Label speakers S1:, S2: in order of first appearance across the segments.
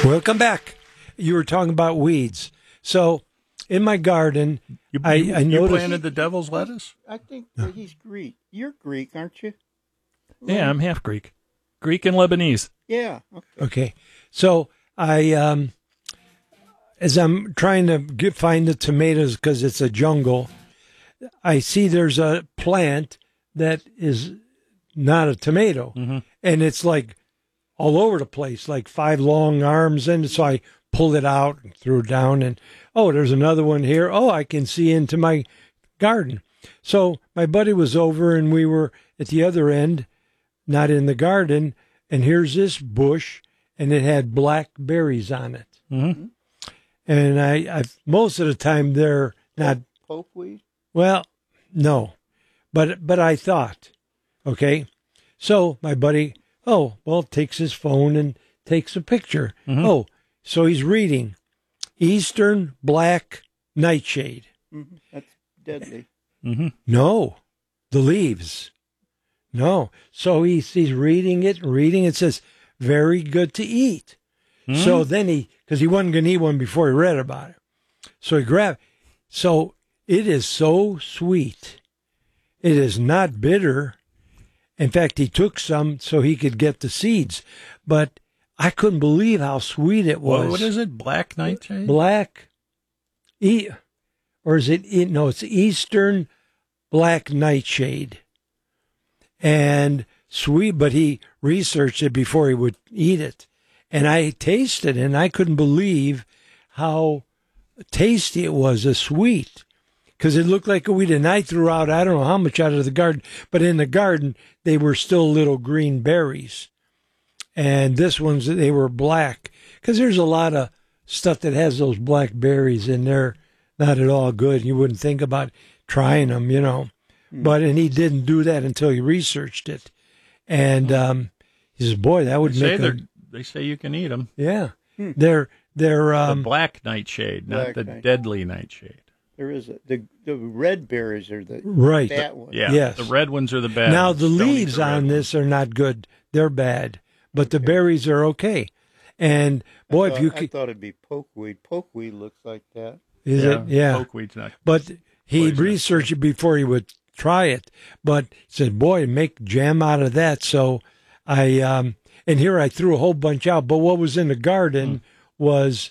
S1: Welcome back. You were talking about weeds. So, in my garden, I noticed...
S2: You planted the devil's lettuce?
S3: I think that he's Greek. You're Greek, aren't you?
S2: Yeah, I'm half Greek. Greek and Lebanese.
S3: Yeah.
S1: Okay. So, I, as I'm trying to find the tomatoes because it's a jungle, I see there's a plant that is not a tomato.
S2: Mm-hmm.
S1: And it's like all over the place, like 5 long arms. And so I pulled it out and threw it down. And, oh, there's another one here. Oh, I can see into my garden. So my buddy was over and we were at the other end, not in the garden. And here's this bush and it had black berries on it.
S2: Mm-hmm.
S1: And I most of the time they're not
S3: Pokeweed?
S1: well, no, but I thought, okay, so my buddy, takes his phone and takes a picture.
S2: Mm-hmm.
S1: Oh, so he's reading Eastern Black Nightshade.
S3: Mm-hmm. That's deadly.
S2: Mm-hmm.
S1: No, the leaves. No, so he's reading it. It says very good to eat.
S2: Mm-hmm.
S1: So then because he wasn't going to eat one before he read about it, so he grabbed. So it is so sweet. It is not bitter. In fact, he took some so he could get the seeds. But I couldn't believe how sweet it was.
S2: What is it? Black nightshade?
S1: Black. Or is it? No, it's Eastern Black Nightshade. And sweet, but he researched it before he would eat it. And I tasted it, and I couldn't believe how tasty it was, sweet. Because it looked like a weed, and I threw out, I don't know how much out of the garden, but in the garden, they were still little green berries. And this one's, they were black. Because there's a lot of stuff that has those black berries, and they're not at all good. You wouldn't think about trying them, you know. And he didn't do that until he researched it. And he says, boy, that would
S2: They say you can eat them.
S1: Yeah. They're
S2: the black nightshade, not the deadly nightshade.
S3: There is the red berries are the
S1: right.
S3: bad ones.
S2: Yeah,
S1: yes.
S2: The red ones are the bad
S1: Now,
S2: ones.
S1: the
S2: Don't
S1: leaves
S2: eat the red
S1: on this are not good. They're bad. But the berries are okay. And, boy,
S3: I
S1: if you
S3: I
S1: could...
S3: thought it'd be pokeweed. Pokeweed looks like that.
S1: Is it? Yeah.
S2: Pokeweed's not.
S1: But he
S2: poisonous.
S1: researched it before he would try it. But he said, boy, make jam out of that. So I... and here I threw a whole bunch out. But what was in the garden was...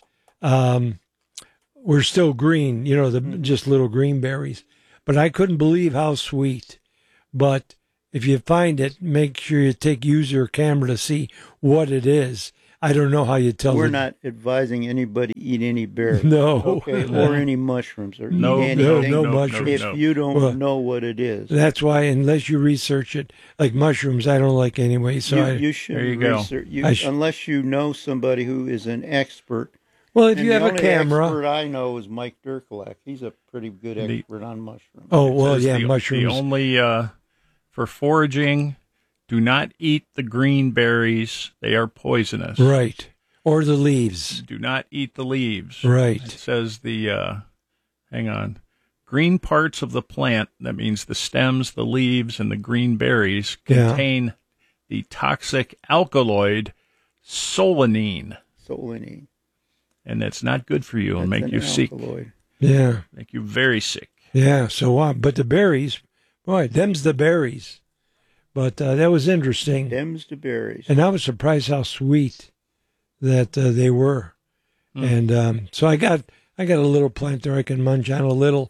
S1: were still green, you know, just little green berries. But I couldn't believe how sweet. But if you find it, make sure you use your camera to see what it is. I don't know how you tell.
S3: We're not advising anybody eat any berries.
S1: No.
S3: Okay, or any mushrooms or
S2: No,
S3: eat anything.
S1: no mushrooms.
S3: If you don't know what it is.
S1: That's why, unless you research it, like mushrooms, I don't like anyway. So
S3: you should
S2: There you go.
S3: research. Unless you know somebody who is an expert.
S1: well, if
S3: And
S1: you have
S3: the
S1: a
S3: only
S1: camera.
S3: expert I know is Mike Durkalak. He's a pretty good expert on mushrooms.
S1: Oh, well,
S2: Says
S1: yeah,
S2: the
S1: mushrooms.
S2: only for foraging, do not eat the green berries. They are poisonous.
S1: Right. Or the leaves.
S2: Do not eat the leaves.
S1: Right.
S2: It says hang on, green parts of the plant, that means the stems, the leaves, and the green berries, contain the toxic alkaloid solanine.
S3: Solanine.
S2: And that's not good for you. It'll make you sick.
S1: Yeah.
S2: Make you very sick.
S1: Yeah. So, but the berries, boy, them's the berries. But that was interesting.
S3: Them's the berries.
S1: And I was surprised how sweet that they were. And so I got a little plant there I can munch on a little.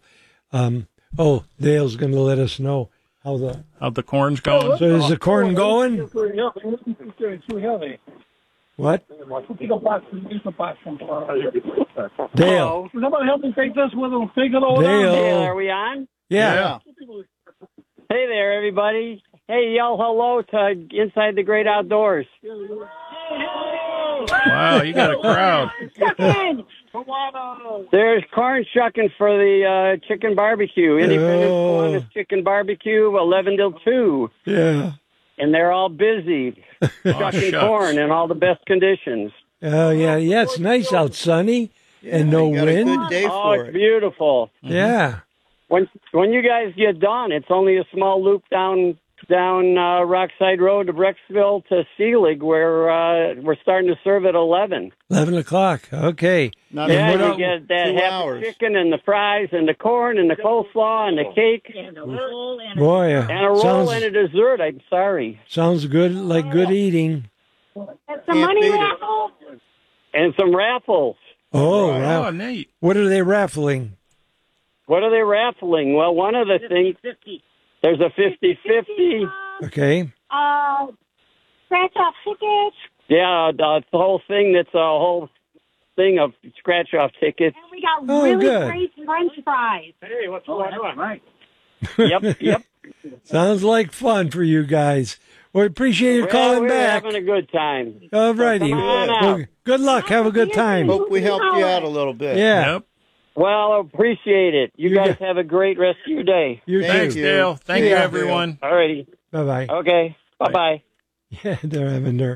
S1: Dale's going to let us know how
S2: the corn's going.
S1: So is the corn going?
S4: It's too heavy.
S1: What? Dale.
S4: Somebody help me take this with them. Take it over.
S1: Dale.
S5: Are we on?
S1: Yeah.
S5: Hey there, everybody. Hey, yell hello to Inside the Great Outdoors.
S2: Wow, you got a crowd.
S5: There's corn shucking for the chicken barbecue. Independence Columbus Chicken Barbecue, 11 till 2.
S1: Yeah.
S5: And they're all busy shucking corn in all the best conditions.
S1: Oh, yeah. Yeah, it's nice out, sunny, and no
S3: you got
S1: wind.
S3: A good day for
S5: It's beautiful.
S1: Yeah.
S5: When you guys get done, it's only a small loop down down Rockside Road to Brecksville to Seelig, where we're starting to serve at 11.
S1: 11 o'clock. Okay.
S3: Not
S5: Yeah,
S3: even
S5: you get that
S3: 2
S5: half
S3: hours.
S5: the chicken and the fries and the corn and the coleslaw and the cake
S6: And a roll and
S1: Boy,
S5: and a roll
S1: sounds,
S5: and a dessert. I'm sorry.
S1: sounds good, like good eating.
S6: some
S3: Can't
S6: money
S3: beat it.
S6: raffle.
S5: And some raffles.
S1: Oh,
S3: Right.
S1: wow.
S2: Oh, Nate.
S1: What are they raffling?
S5: What are they raffling? Well, one of the things,
S6: 50.
S5: there's a 50-50.
S1: Okay.
S6: Scratch off tickets.
S5: Yeah, the whole thing, that's a whole thing of scratch-off tickets.
S6: And we got
S1: Oh,
S6: really
S1: good.
S6: great French fries.
S4: Hey, what's going on? Right.
S5: Yep.
S1: Sounds like fun for you guys. We appreciate you calling
S5: we're
S1: back.
S5: having a good time.
S1: All righty.
S5: Come on out.
S1: Well, good luck. Have a good time.
S3: Hope we helped you out a little bit.
S1: Yeah.
S2: Yep.
S5: Well, I appreciate it. You
S1: You
S5: guys
S1: got-
S5: have a great rest of your day.
S1: You
S2: Thanks,
S1: too.
S3: you.
S2: Dale. Thank
S1: Yeah.
S2: you, everyone.
S5: All righty.
S1: Bye-bye.
S5: Okay. Bye-bye.
S1: Yeah, they're having their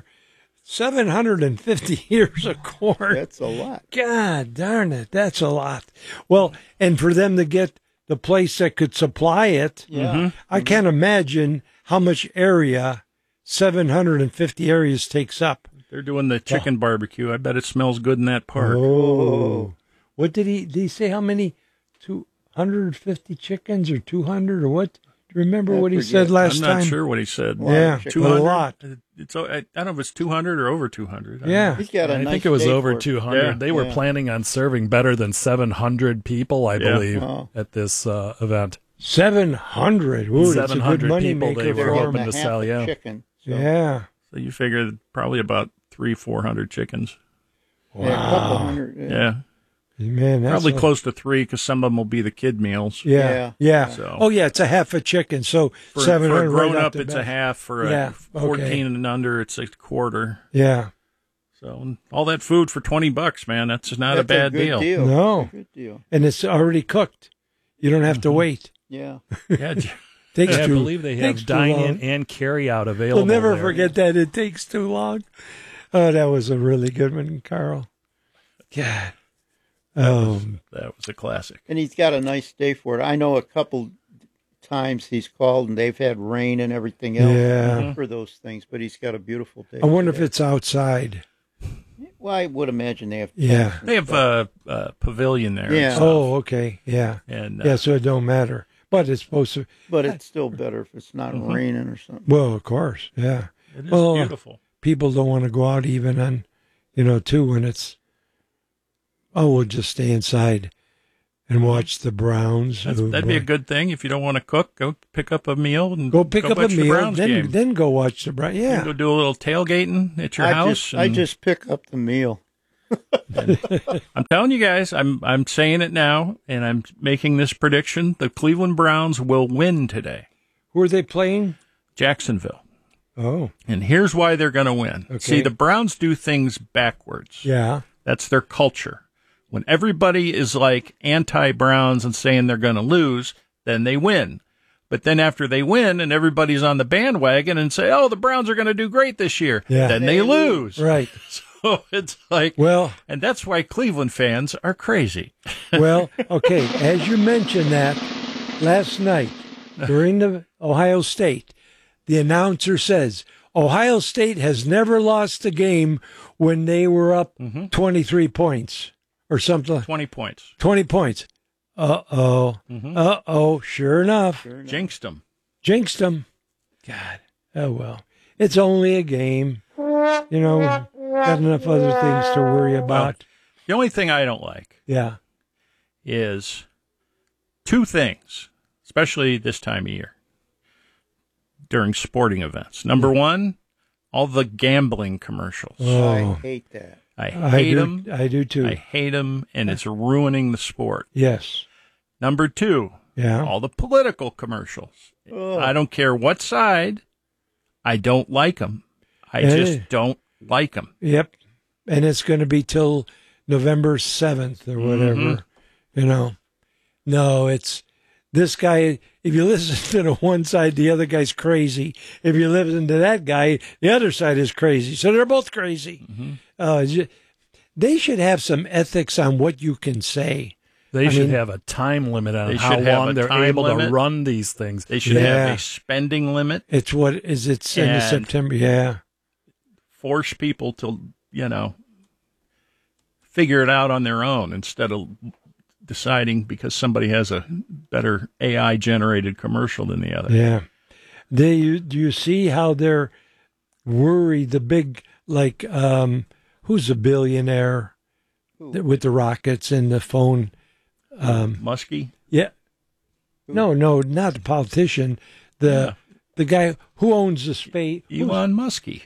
S1: 750 years of corn.
S3: That's a lot.
S1: God darn it. That's a lot. Well, and for them to get the place that could supply it,
S3: Yeah.
S1: I can't imagine how much area 750 areas takes up.
S2: They're doing the chicken barbecue. I bet it smells good in that park.
S1: Oh. What did he say how many? 250 chickens or 200 or what? Do you remember
S3: I
S1: what he
S3: forget.
S1: said last
S2: I'm
S1: time?
S2: not sure what he said.
S3: Lot of
S1: Yeah,
S3: chickens.
S2: 200?
S1: a lot.
S2: It's, I don't know if it's 200 or over 200. I don't
S1: Yeah.
S2: know.
S3: He's got a
S7: I
S3: nice
S7: think it was
S3: day
S7: over
S3: for it.
S7: 200.
S2: Yeah.
S7: They were
S3: Yeah.
S7: planning on serving better than 700 people, I
S2: Yeah.
S7: believe,
S3: Wow.
S7: at this event.
S1: 700. Ooh, that's a good
S7: 700
S1: money
S7: people
S1: maker
S7: they
S3: They're
S7: were
S1: for
S3: getting
S7: hoping
S3: a
S7: to
S3: half
S7: sell,
S3: a
S7: yeah.
S3: chicken. So,
S1: Yeah.
S2: So you figure probably about 300-400 chickens.
S3: yeah, a couple hundred.
S2: Yeah.
S1: Man, that's
S2: Probably
S1: a-
S2: close to 3 because some of them will be the kid meals.
S1: Yeah, yeah.
S2: So-
S1: Oh, yeah, it's a half a chicken, so
S2: For,
S1: 700
S2: for a grown
S1: right
S2: up,
S1: off the
S2: it's
S1: bat.
S2: a half. For a
S1: Yeah,
S2: 14
S1: okay.
S2: and under, it's a quarter.
S1: Yeah.
S2: So all that food for $20, man, that's not
S3: That's
S2: a bad
S3: good deal.
S1: No.
S3: That's a good deal.
S1: And it's already cooked. You don't have to wait.
S3: Yeah.
S2: Yeah,
S1: Takes
S7: I
S1: too,
S7: believe they
S1: takes
S7: have
S1: too
S7: dine-in
S1: long.
S7: and carry-out available.
S1: We'll never
S7: there.
S1: forget that. It takes too long. Oh, that was a really good one, Carl. God.
S2: that was a classic.
S3: And he's got a nice day for it. I know a couple times he's called and they've had rain and everything else
S1: Yeah.
S3: for those things, but he's got a beautiful day.
S1: I wonder if
S3: today.
S1: it's outside.
S3: Well, I would imagine they have.
S1: Yeah.
S3: tents and
S2: They have
S3: stuff.
S2: a pavilion there.
S3: Yeah.
S2: And, stuff.
S1: Oh, okay. Yeah.
S2: and
S1: Yeah, so it don't matter. But it's supposed to.
S3: But it's still better if it's not
S1: Mm-hmm.
S3: raining or something.
S1: Well, of course. Yeah.
S2: it is
S1: well,
S2: beautiful.
S1: People don't want to go out even on, too, when it's, we'll just stay inside and watch the Browns.
S2: That'd be a good thing. If you don't want to cook, go pick up a meal and
S1: Go pick up a
S2: watch the
S1: meal,
S2: Browns game.
S1: then go watch the Browns.
S2: You
S1: Yeah.
S2: can go do a little tailgating at your house.
S3: I
S2: and
S3: just pick up the meal.
S2: I'm telling you guys, I'm saying it now, and I'm making this prediction: the Cleveland Browns will win today.
S1: Who are they playing?
S2: Jacksonville.
S1: Oh,
S2: And here's why they're going to win.
S1: Okay.
S2: See, the Browns do things backwards.
S1: yeah.
S2: That's their culture. When everybody is like anti-Browns and saying they're going to lose, then they win. But then after they win and everybody's on the bandwagon and say, oh, the Browns are going to do great this year,
S1: Yeah.
S2: then they lose.
S1: Right.
S2: So it's like,
S1: Well,
S2: and that's why Cleveland fans are crazy.
S1: okay. As you mentioned that last night during the Ohio State, the announcer says Ohio State has never lost a game when they were up 23 points or something.
S2: 20 points.
S1: 20 points. Uh-oh. Uh-oh. Sure enough.
S2: Jinxed them.
S1: Jinxed them. God. Oh, well. It's only a game. Got enough other things to worry about.
S2: The only thing I don't like
S1: Yeah.
S2: is two things, especially this time of year during sporting events. Number one, all the gambling commercials.
S1: Oh.
S3: I hate that.
S2: I hate them.
S1: I do too.
S2: I hate them, and it's ruining the sport.
S1: Yes.
S2: Number two,
S1: Yeah.
S2: all the political commercials.
S3: Ugh.
S2: I don't care what side. I don't like them. I
S1: Hey.
S2: just don't like them.
S1: Yep. And it's going to be till November 7th or whatever. No, it's this guy. If you listen to the one side, the other guy's crazy. If you listen to that guy, the other side is crazy. So they're both crazy. They should have some ethics on what you can say.
S7: They
S1: I
S7: should
S1: mean,
S7: have a time limit on
S2: They
S7: how
S2: should have
S7: long
S2: a
S7: they're
S2: time
S7: able
S2: limit.
S7: to run these things.
S2: They should
S1: Yeah.
S2: have a spending limit.
S1: It's what is it in
S2: And-
S1: September? Yeah.
S2: Force people to, figure it out on their own instead of deciding because somebody has a better AI generated commercial than the other.
S1: Yeah. Do you see how they're worried? The big, like, who's a billionaire with the rockets and the phone?
S2: Muskie?
S1: Yeah. No, not the politician. The guy who owns the space.
S2: Elon Muskie.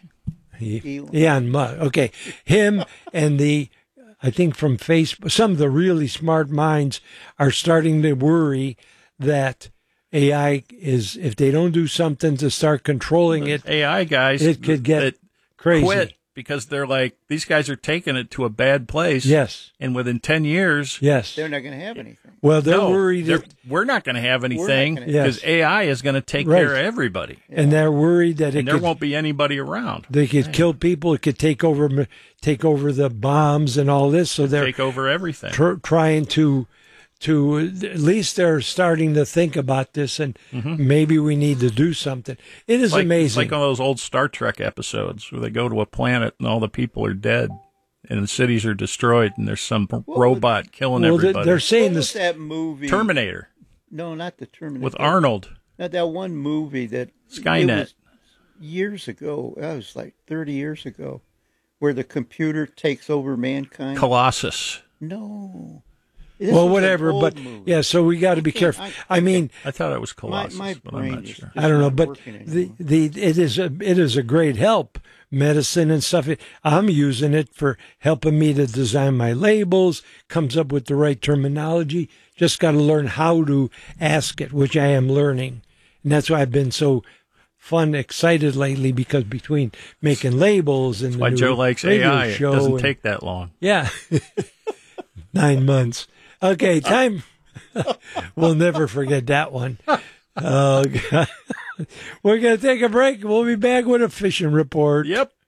S1: Elon Musk. Okay. Him and I think from Facebook, some of the really smart minds are starting to worry that AI is, if they don't do something to start controlling it,
S2: AI guys
S1: it could get
S2: that
S1: crazy.
S2: quit because they're like, these guys are taking it to a bad place.
S1: Yes.
S2: And within 10 years,
S1: Yes.
S3: They're not going to have anything.
S1: Well, they're
S2: no,
S1: worried,
S2: we're not going to have anything
S3: gonna-
S1: Yes.
S2: because AI is going to take
S1: Right.
S2: care of everybody.
S1: and they're worried that it
S2: And there
S1: could,
S2: won't be anybody around.
S1: they could kill people. It could take over the bombs and all this. So they're
S2: Take over everything.
S1: trying to at least they're starting to think about this, and maybe we need to do something. It is
S2: It's
S1: amazing.
S2: like all those old Star Trek episodes where they go to a planet and all the people are dead and the cities are destroyed and there's some robot killing
S1: well,
S2: everybody.
S1: they're saying
S3: What was
S1: this.
S3: that movie?
S2: Terminator
S3: No, not the Terminator.
S2: with Arnold.
S3: Not that one movie that
S2: Skynet.
S3: it was years ago. That was like 30 years ago, where the computer takes over mankind.
S2: Colossus.
S3: No. This
S1: Well,
S3: was an
S1: whatever,
S3: old
S1: but
S3: movie.
S1: yeah. So we got to be careful. I mean,
S2: I thought it was Colossus,
S3: my
S2: but I'm
S3: brain
S2: not
S3: is
S2: sure.
S1: I don't know,
S3: not
S1: but
S3: working
S1: it
S3: anymore.
S1: is a great help. Medicine and stuff. I'm using it for helping me to design my labels. Comes up with the right terminology. Just got to learn how to ask it, which I am learning, and that's why I've been so excited lately. Because between making labels and
S2: Why
S1: the new
S2: Joe likes
S1: radio
S2: AI. It
S1: show
S2: doesn't
S1: and-
S2: take that long.
S1: Yeah. 9 months. Okay, time. We'll never forget that one. Oh, God. We're going to take a break. We'll be back with a fishing report.
S2: Yep.